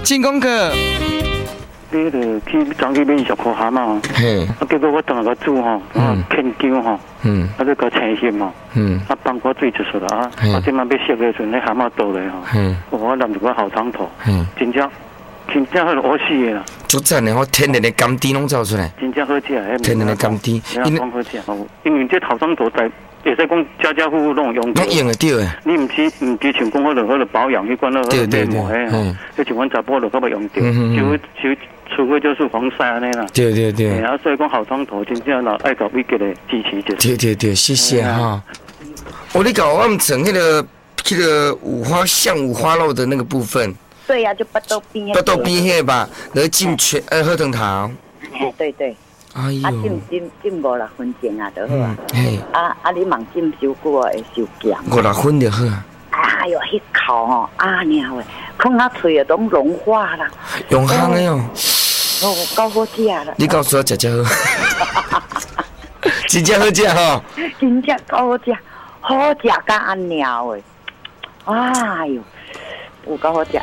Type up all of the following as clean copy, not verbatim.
进功课。 你就去早去买20块蛤蟆，结果我等下个煮吼，片姜吼，再个青荇吼，放锅水就熟了啊。我今晚要烧的时阵，那蛤蟆倒来吼，我淋一个好汤头，真正很好死的啦。 足赞的，我天然的甘甜拢走出来， 真正好吃， 天然的甘甜， 好吃哦。因为这好汤头在。也是讲家户户拢用过， 用得对诶。 你唔是像讲好保养，迄款了面膜诶，就像阮查甫就较要用到，除非就是防晒安尼啦。对。所以讲好汤头真正爱搞美吉的支持者。对，谢谢哈。 你搞我们整那个五花肉的那个部分。 对呀，就巴豆边。 巴豆边迄吧，然后浸全荷藤桃。 对。 哎呦， 浸5-6分钟啊，就好啊。你忙浸烧久啊，会受咸。 5-6分就好啊。 哎呦，迄口吼，娘喂，放到嘴啊，都融化啦。 用香的哦。 够好吃啦。 你告诉我食好。真正好食吼。 真正够好食，好食甲娘喂。哎呦，有够好食。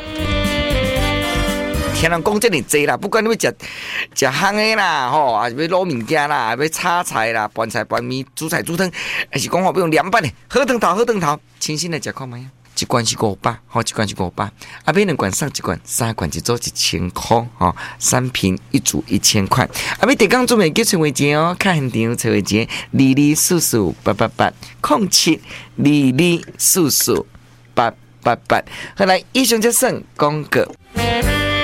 听人讲这么济啦，不管你要食香的啦，吼，还是要卤物件啦，还是要炒菜啦，拌菜拌面，煮菜煮汤，还是讲要用凉拌的荷藤头，清新的食看卖。一罐是500，吼，一罐是500。买2罐送1罐，3罐一组1000块，吼，3瓶1组1000块。买地港做美叫陈伟杰哦，看现场陈伟杰，224488807，2244888。后来以上就算广告。